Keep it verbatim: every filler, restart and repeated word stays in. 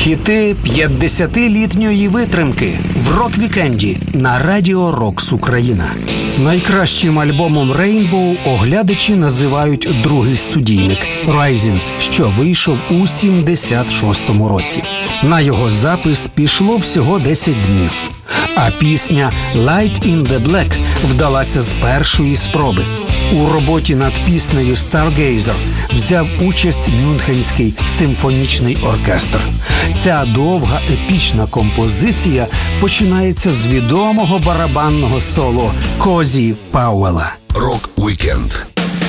Хіти п'ятдесятилітньої витримки в рок-вікенді на Радіо Рокс Україна. Найкращим альбомом Rainbow оглядачі називають другий студійник «Rising», що вийшов у сімдесят шостому році. На його запис пішло всього десять днів. А пісня «Light in the Black» вдалася з першої спроби. У роботі над піснею «Stargazer» взяв участь Мюнхенський симфонічний оркестр. Ця довга епічна композиція починається з відомого барабанного соло Козі Пауелла. Рок-вікенд